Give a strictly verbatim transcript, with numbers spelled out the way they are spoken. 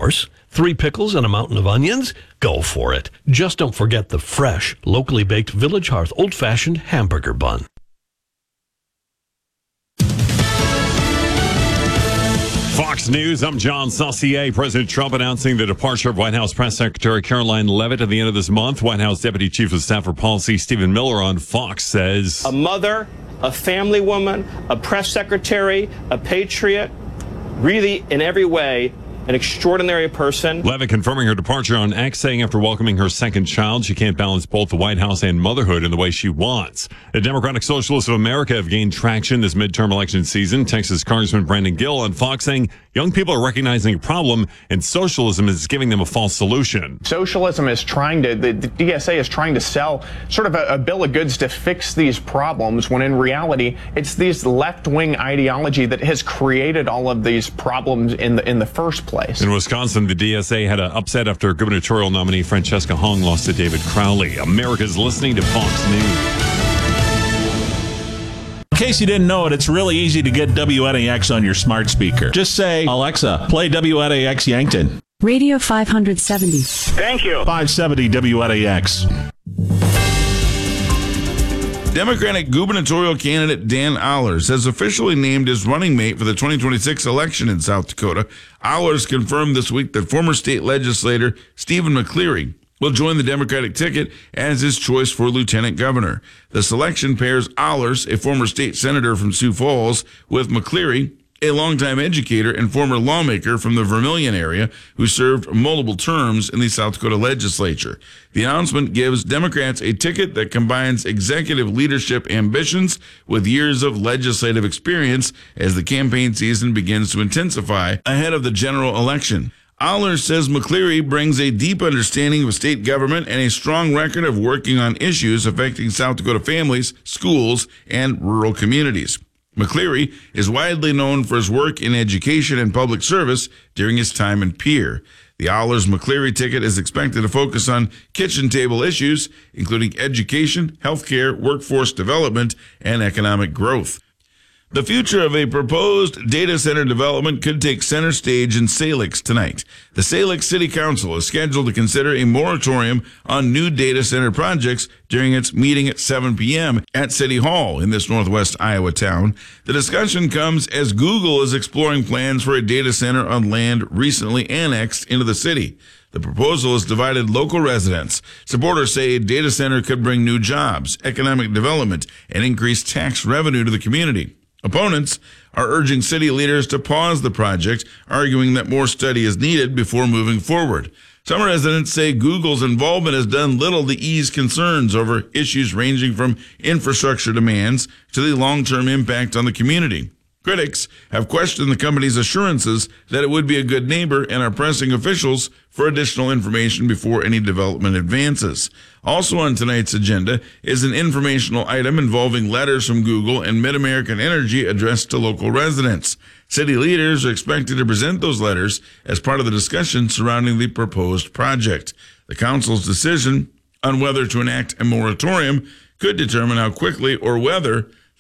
course. Three pickles and a mountain of onions? Go for it. Just don't forget the fresh, locally baked Village Hearth old-fashioned hamburger bun. Fox News, I'm John Saucier. President Trump announcing the departure of White House Press Secretary Caroline Leavitt at the end of this month. White House Deputy Chief of Staff for Policy Stephen Miller on Fox says, a mother, a family woman, a press secretary, a patriot, really in every way an extraordinary person. Leavitt confirming her departure on X, saying after welcoming her second child, she can't balance both the White House and motherhood in the way she wants. The Democratic Socialists of America have gained traction this midterm election season. Texas Congressman Brandon Gill on Fox saying young people are recognizing a problem and socialism is giving them a false solution. Socialism is trying to, the, the D S A is trying to sell sort of a, a bill of goods to fix these problems, when in reality, it's this left-wing ideology that has created all of these problems in the in the first place. Place. In Wisconsin, the D S A had an upset after gubernatorial nominee Francesca Hong lost to David Crowley. America's listening to Fox News. In case you didn't know it, it's really easy to get W N A X on your smart speaker. Just say, Alexa, play W N A X Yankton. Radio five seventy. Thank you. five seventy W N A X. Democratic gubernatorial candidate Dan Allers has officially named his running mate for the twenty twenty-six election in South Dakota. Allers confirmed this week that former state legislator Stephen McCleary will join the Democratic ticket as his choice for lieutenant governor. The selection pairs Allers, a former state senator from Sioux Falls, with McCleary, a longtime educator and former lawmaker from the Vermilion area who served multiple terms in the South Dakota legislature. The announcement gives Democrats a ticket that combines executive leadership ambitions with years of legislative experience as the campaign season begins to intensify ahead of the general election. Allers says McCleary brings a deep understanding of state government and a strong record of working on issues affecting South Dakota families, schools, and rural communities. McCleary is widely known for his work in education and public service during his time in Pierre. The Allers-McCleary ticket is expected to focus on kitchen table issues, including education, healthcare, workforce development, and economic growth. The future of a proposed data center development could take center stage in Salix tonight. The Salix City Council is scheduled to consider a moratorium on new data center projects during its meeting at seven p.m. at City Hall in this northwest Iowa town. The discussion comes as Google is exploring plans for a data center on land recently annexed into the city. The proposal has divided local residents. Supporters say a data center could bring new jobs, economic development, and increase tax revenue to the community. Opponents are urging city leaders to pause the project, arguing that more study is needed before moving forward. Some residents say Google's involvement has done little to ease concerns over issues ranging from infrastructure demands to the long-term impact on the community. Critics have questioned the company's assurances that it would be a good neighbor and are pressing officials for additional information before any development advances. Also on tonight's agenda is an informational item involving letters from Google and Mid-American Energy addressed to local residents. City leaders are expected to present those letters as part of the discussion surrounding the proposed project. The council's decision on whether to enact a moratorium could determine how quickly or whether